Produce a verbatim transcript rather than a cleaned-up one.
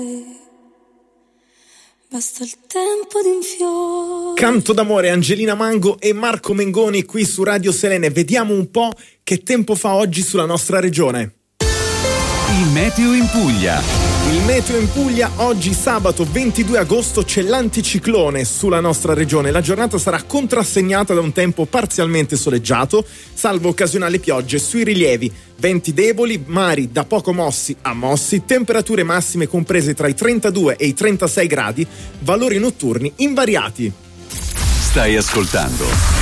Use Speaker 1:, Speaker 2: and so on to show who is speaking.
Speaker 1: Basta il tempo di un fiore.
Speaker 2: Canto d'amore, Angelina Mango e Marco Mengoni qui su Radio Selene. Vediamo un po' che tempo fa oggi sulla nostra regione.
Speaker 3: Il meteo in Puglia.
Speaker 2: Il meteo in Puglia oggi sabato ventidue agosto c'è l'anticiclone sulla nostra regione. La giornata sarà contrassegnata da un tempo parzialmente soleggiato, salvo occasionali piogge sui rilievi. Venti deboli, mari da poco mossi a mossi, temperature massime comprese tra i trentadue e i trentasei gradi, valori notturni invariati.
Speaker 3: Stai ascoltando